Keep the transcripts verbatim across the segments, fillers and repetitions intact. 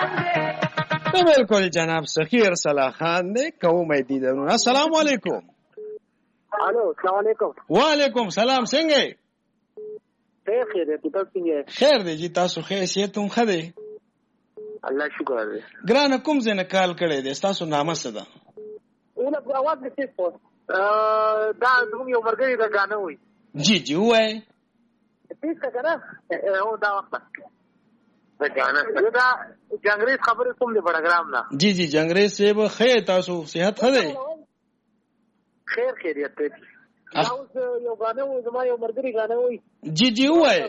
بالکل جناب سخیر صلاح خان نے قوم دیدن. السلام علیکم. الو السلام علیکم. وعلیکم سلام. څنګه یې؟ خیر دی. تاسو څنګه یې؟ خیر دی جی. تاسو خیریت هم ښه دی؟ الله شکر دی. ګرانه کوم ځای نه کال کړی دی؟ ستاسو نامه څه ده؟ اونه اواز نشي په دا زموږ یو مرګري دا غانه وي. جی جی وای. تیس کا کنه او دا وخت دا غانه دا جنگریز خبره کوم دی بڑاګرام نه. جی جی جنگریز صاحب خیر. تاسو صحت ښه دی؟ خیر خیریت دی. اوس یو غانه و زما یو مرګري غانه وي. جی جی وای.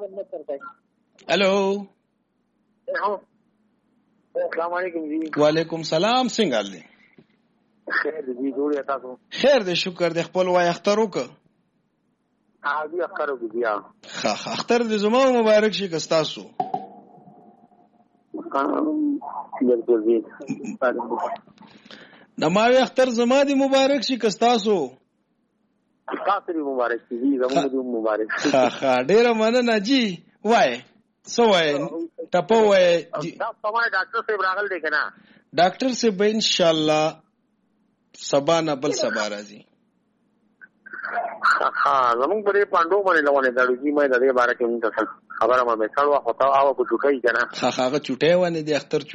الو السلام علیکم جی. وعلیکم سلام. څنګه دی؟ خیر دی. جوړ تاسو؟ خیر دی شکر دی. خپل وای اختر وکړه. ها دی اختر وکړه بیا. ها ها اختر دې زما مبارک شي که تاسو. بالکل جی. نماوی اختر زما دی مبارک شي که تاسو. تاسو دی مبارک شي جی. زموږ دی مبارک شي. ها ها ډیره مننه جی. وای سو وای ټپو وای. دا سمای ډاکټر صاحب راغل دی کنه؟ ډاکټر صاحب ان شاء الله سبا نه بل سبا راځي. ها زموږ په پاندو باندې لونه دا دوی مې د دې باره کې موږ څه خبره مې څلوا خطا او په چټای کنه. ها هغه چټای ونه دی اختر